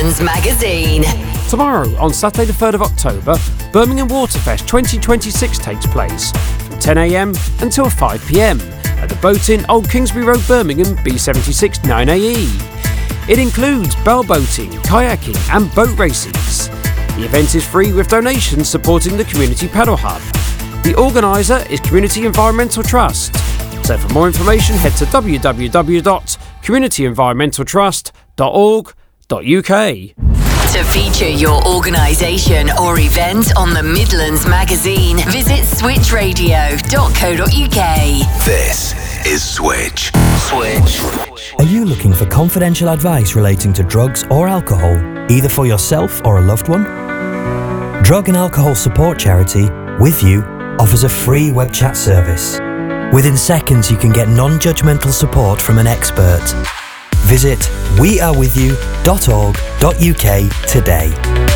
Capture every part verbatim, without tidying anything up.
Midlands Magazine. Tomorrow, on Saturday the third of October, Birmingham Waterfest twenty twenty-six takes place from ten a m until five p m at the Boat Inn, Old Kingsbury Road, Birmingham, B seventy-six nine A E. It includes bell boating, kayaking and boat races. The event is free with donations supporting the Community Paddle Hub. The organiser is Community Environmental Trust. So for more information, head to w w w dot community environmental trust dot org dot u k. To feature your organisation or event on the Midlands Magazine, visit switch radio dot co dot u k. This is Switch. Switch. Are you looking for confidential advice relating to drugs or alcohol, either for yourself or a loved one? Drug and Alcohol Support Charity, With You, offers a free web chat service. Within seconds, you can get non-judgmental support from an expert. Visit we are with you dot org dot u k today.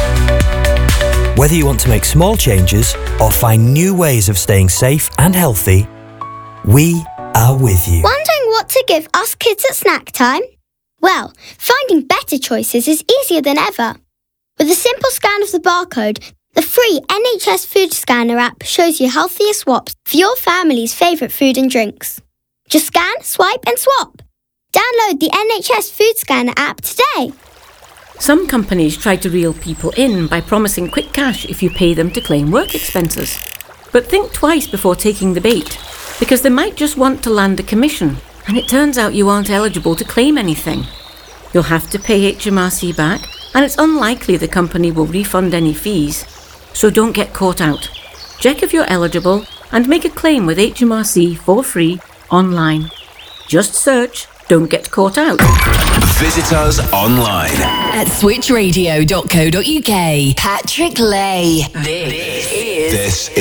Whether you want to make small changes or find new ways of staying safe and healthy, we are with you. Wondering what to give us kids at snack time? Well, finding better choices is easier than ever. With a simple scan of the barcode, the free N H S Food Scanner app shows you healthier swaps for your family's favourite food and drinks. Just scan, swipe and swap. Download the N H S Food Scanner app today. Some companies try to reel people in by promising quick cash if you pay them to claim work expenses. But think twice before taking the bait, because they might just want to land a commission, and it turns out you aren't eligible to claim anything. You'll have to pay H M R C back, and it's unlikely the company will refund any fees. So don't get caught out. Check if you're eligible and make a claim with H M R C for free online. Just search Don't Get Caught Out. Visit us online At switch radio dot co dot u k. Patrick Lay. This is... This